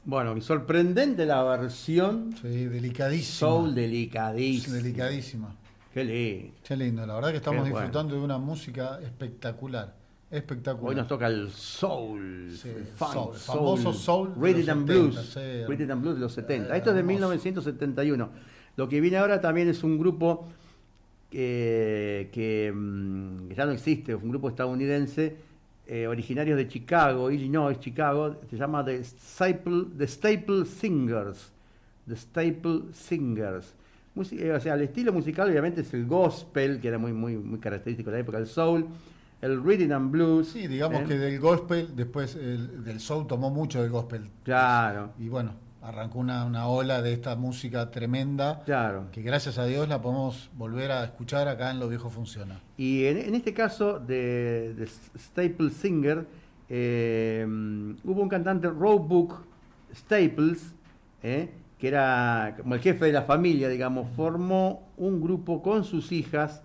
Bueno, sorprendente la versión. Sí, delicadísima. Soul delicadísima. Delicadísima. Qué lindo. Qué lindo, la verdad que estamos Qué bueno. disfrutando de una música espectacular. Espectacular. Hoy nos toca el soul, Sí, el el funk, soul, el famoso soul de Rhythm los and 70, Blues, sí. Rhythm and Blues de los 70. Esto es de Hermoso. 1971. Lo que viene ahora también es un grupo que ya no existe, es un grupo estadounidense, originarios de Chicago, Illinois, Chicago, se llama The Staple Singers. The Staple Singers. O sea, el estilo musical obviamente es el gospel, que era muy característico de la época, el soul, el rhythm and blues. Sí, digamos que del gospel, después del soul tomó mucho del gospel. Claro, Y bueno, arrancó una ola de esta música tremenda, claro. que gracias a Dios la podemos volver a escuchar acá en Lo Viejo Funciona. Y en este caso de Staple Singer, hubo un cantante, Roebuck Staples, que era como el jefe de la familia, digamos, formó un grupo con sus hijas,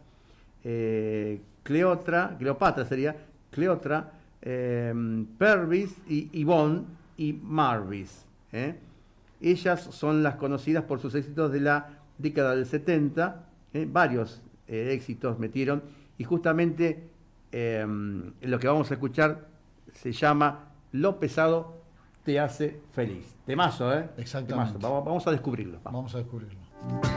Cleopatra sería, Cleotra, Pervis y Yvonne y Marvis. Ellas son las conocidas por sus éxitos de la década del 70, varios éxitos metieron, y justamente lo que vamos a escuchar se llama Lo pesado te hace feliz. Temazo, ¿eh? Exactamente. Temazo. Vamos a descubrirlo. Vamos a descubrirlo.